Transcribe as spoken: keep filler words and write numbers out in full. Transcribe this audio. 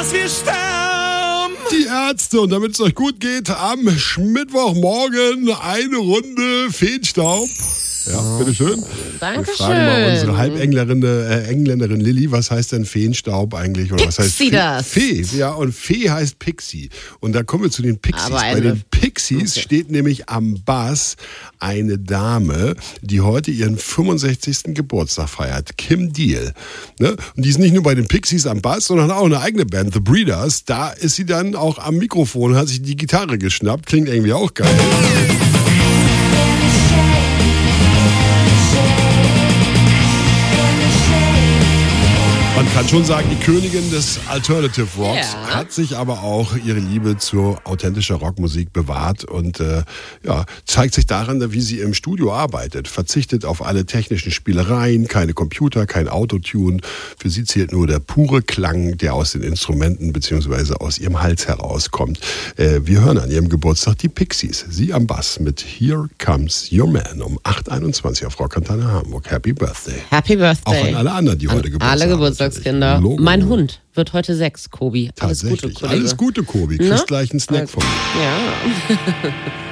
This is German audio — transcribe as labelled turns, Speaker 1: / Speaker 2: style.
Speaker 1: bis wir sterben.
Speaker 2: Die Ärzte, und damit es euch gut geht, am Mittwochmorgen eine Runde Feenstaub. Ja, bitteschön.
Speaker 3: Dankeschön.
Speaker 2: Wir fragen mal unsere Halbengländerin äh, Engländerin Lilly, was heißt denn Feenstaub eigentlich? Oder was heißt
Speaker 3: Pixie
Speaker 2: Fee?
Speaker 3: das.
Speaker 2: Fee, ja, und Fee heißt Pixie. Und da kommen wir zu den Pixies.
Speaker 3: Aber
Speaker 2: Bei
Speaker 3: eine-
Speaker 2: den Pixies
Speaker 3: Okay.
Speaker 2: steht nämlich am Bass eine Dame, die heute ihren fünfundsechzigsten Geburtstag feiert, Kim Deal. Ne? Und die ist nicht nur bei den Pixies am Bass, sondern auch eine eigene Band, The Breeders. Da ist sie dann auch am Mikrofon, hat sich die Gitarre geschnappt, klingt irgendwie auch geil. Man kann schon sagen, die Königin des Alternative Rocks
Speaker 3: Ja.
Speaker 2: hat sich aber auch ihre Liebe zur authentischer Rockmusik bewahrt und äh, ja, zeigt sich daran, wie sie im Studio arbeitet. Verzichtet auf alle technischen Spielereien, keine Computer, kein Autotune. Für sie zählt nur der pure Klang, der aus den Instrumenten bzw. aus ihrem Hals herauskommt. Äh, wir hören an ihrem Geburtstag die Pixies. Sie am Bass mit Here Comes Your Man um acht Uhr einundzwanzig auf Rockantenne Hamburg. Happy Birthday.
Speaker 3: Happy
Speaker 2: Auch
Speaker 3: Birthday.
Speaker 2: an alle anderen, die
Speaker 3: An
Speaker 2: heute Geburtstag
Speaker 3: alle
Speaker 2: haben.
Speaker 3: Geburtstagskinder.
Speaker 2: Logo.
Speaker 3: Mein Hund wird heute sechs, Kobi. Alles Gute,
Speaker 2: Tatsächlich.
Speaker 3: Kollege.
Speaker 2: Alles Gute, Kobi. Kriegst
Speaker 3: Na?
Speaker 2: gleich einen Snack von mir.
Speaker 3: Ja.